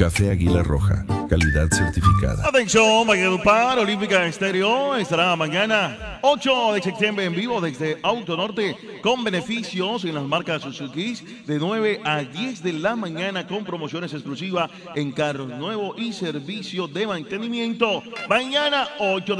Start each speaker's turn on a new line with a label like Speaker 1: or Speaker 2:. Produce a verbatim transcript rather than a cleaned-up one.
Speaker 1: Café Águila Roja, calidad certificada.
Speaker 2: Atención, Valledupar, Olímpica Estéreo estará mañana ocho de septiembre en vivo desde Auto Norte con beneficios en las marcas Suzuki de nueve a diez de la mañana con promociones exclusivas en carros nuevos y servicio de mantenimiento. Mañana ocho de